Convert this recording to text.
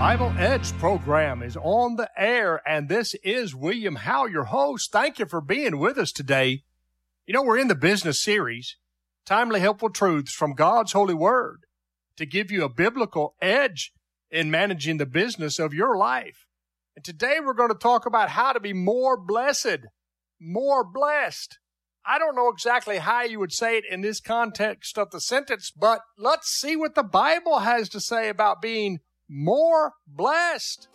Bible Edge program is on the air, and this is William Howe, your host. Thank you for being with us today. You know, we're in the business series, Timely Helpful Truths from God's Holy Word, to give you a biblical edge in managing the business of your life. And today we're going to talk about how to be more blessed, more blessed. I don't know exactly how you would say it in this context of the sentence, but let's see what the Bible has to say about being more blessed.